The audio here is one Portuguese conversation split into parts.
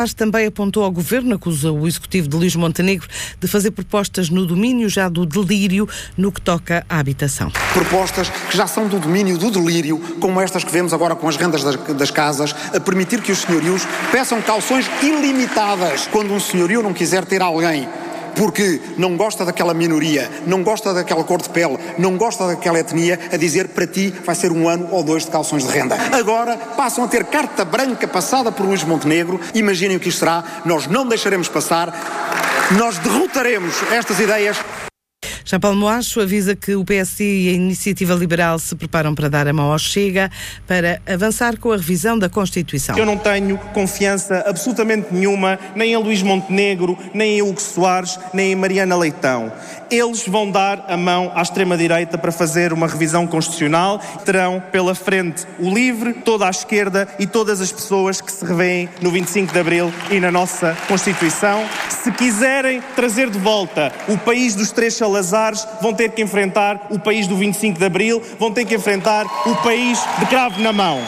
Também apontou ao Governo, acusa o Executivo de Luís Montenegro de fazer propostas no domínio já do delírio no que toca à habitação. Propostas que já são do domínio do delírio, como estas que vemos agora com as rendas das casas, a permitir que os senhorios peçam cauções ilimitadas quando um senhorio não quiser ter alguém porque não gosta daquela minoria, não gosta daquela cor de pele, não gosta daquela etnia, a dizer para ti vai ser 1 ano ou 2 de calções de renda. Agora passam a ter carta branca passada por Luís Montenegro. Imaginem o que isto será. Nós não deixaremos passar. Nós derrotaremos estas ideias. Jean Paulo Moacho avisa que o PSD e a Iniciativa Liberal se preparam para dar a mão ao Chega para avançar com a revisão da Constituição. Eu não tenho confiança absolutamente nenhuma nem em Luís Montenegro, nem em Hugo Soares, nem em Mariana Leitão. Eles vão dar a mão à extrema-direita para fazer uma revisão constitucional. Terão pela frente o LIVRE, toda a esquerda e todas as pessoas que se revêem no 25 de Abril e na nossa Constituição. Se quiserem trazer de volta o país dos 3 Salazares, vão ter que enfrentar o país do 25 de Abril, vão ter que enfrentar o país de cravo na mão.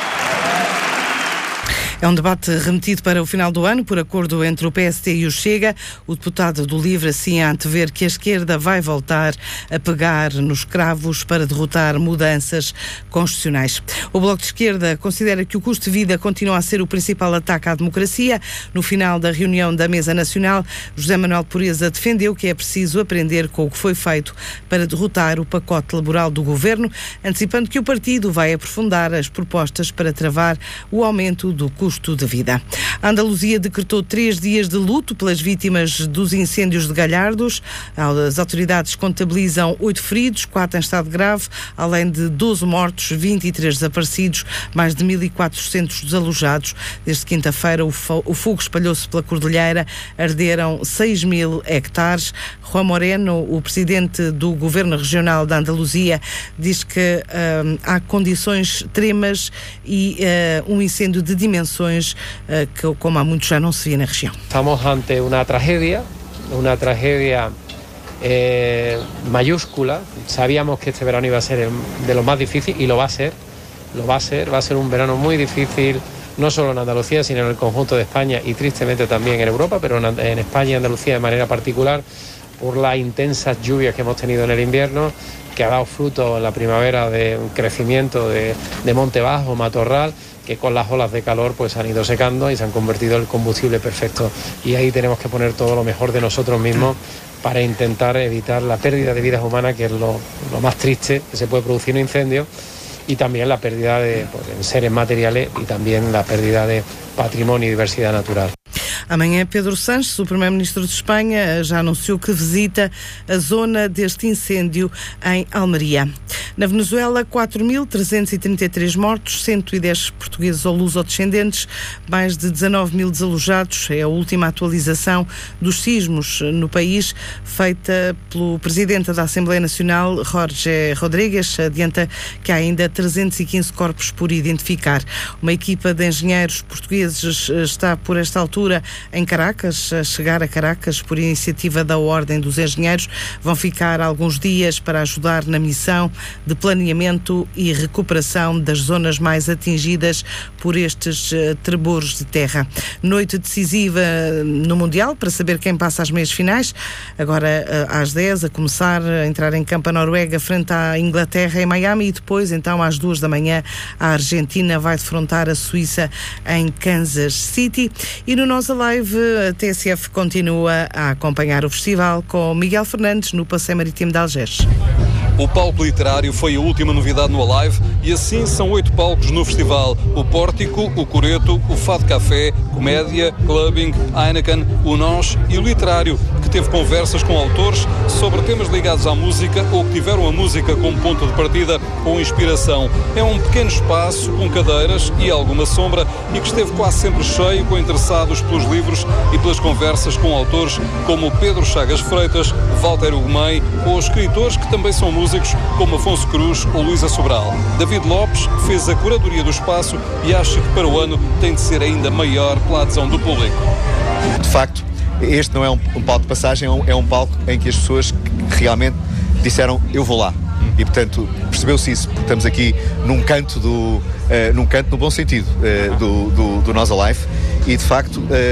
É um debate remetido para o final do ano, por acordo entre o PSD e o Chega. O deputado do LIVRE assim a antever que a esquerda vai voltar a pegar nos cravos para derrotar mudanças constitucionais. O Bloco de Esquerda considera que o custo de vida continua a ser o principal ataque à democracia. No final da reunião da Mesa Nacional, José Manuel Pureza defendeu que é preciso aprender com o que foi feito para derrotar o pacote laboral do Governo, antecipando que o partido vai aprofundar as propostas para travar o aumento do custo de vida. A Andaluzia decretou 3 dias de luto pelas vítimas dos incêndios de Galhardos. As autoridades contabilizam 8 feridos, 4 em estado grave, além de 12 mortos, 23 desaparecidos, mais de 1.400 desalojados. Desde quinta-feira o fogo espalhou-se pela Cordilheira, arderam 6.000 hectares. Juan Moreno, o presidente do Governo Regional da Andaluzia, diz que há condições extremas e um incêndio de dimensões que, como há muitos, já não se via na região. Estamos ante uma tragédia mayúscula. Sabíamos que este verano iba a ser de lo más difícil y lo va a ser. Va a ser un verano muy difícil, no solo en Andalucía, sino en el conjunto de España y tristemente también en Europa, pero en España y Andalucía de manera particular, por las intensas lluvias que hemos tenido en el invierno, que ha dado fruto en la primavera de un crecimiento de monte bajo, matorral, que con las olas de calor pues han ido secando y se han convertido en el combustible perfecto. Y ahí tenemos que poner todo lo mejor de nosotros mismos para intentar evitar la pérdida de vidas humanas, que es lo más triste que se puede producir un incendio, y también la pérdida de seres materiales y también la pérdida de patrimonio y diversidad natural. Amanhã, Pedro Sánchez, o primeiro-ministro de Espanha, já anunciou que visita a zona deste incêndio em Almeria. Na Venezuela, 4.333 mortos, 110 portugueses ou luso-descendentes, mais de 19.000 desalojados. É a última atualização dos sismos no país, feita pelo presidente da Assembleia Nacional, Jorge Rodríguez. Adianta que há ainda 315 corpos por identificar. Uma equipa de engenheiros portugueses está, por esta altura, em Caracas, a chegar a Caracas por iniciativa da Ordem dos Engenheiros. Vão ficar alguns dias para ajudar na missão de planeamento e recuperação das zonas mais atingidas por estes trebores de terra. Noite decisiva no Mundial, para saber quem passa às meias finais. Agora às 10, a começar a entrar em campo a Noruega frente à Inglaterra em Miami, e depois, então, às 2 da manhã, a Argentina vai defrontar a Suíça em Kansas City. E no nosso live, a TSF continua a acompanhar o festival com Miguel Fernandes no Passeio Marítimo de Algés. O palco literário foi a última novidade no Alive e assim são 8 palcos no festival. O Pórtico, o Coreto, o Fado Café, Comédia, Clubbing, Heineken, o Nós e o Literário, que teve conversas com autores sobre temas ligados à música ou que tiveram a música como ponto de partida ou inspiração. É um pequeno espaço com cadeiras e alguma sombra e que esteve quase sempre cheio com interessados pelos livros e pelas conversas com autores como Pedro Chagas Freitas, Walter Ugumem ou escritores que também são músicos como Afonso Cruz ou Luísa Sobral. David Lopes fez a curadoria do espaço e acha que para o ano tem de ser ainda maior pela adesão do público. De facto, este não é um palco de passagem, é um palco em que as pessoas realmente disseram eu vou lá. E, portanto, percebeu-se isso, porque estamos aqui num canto no bom sentido, do Nós Alive, e, de facto,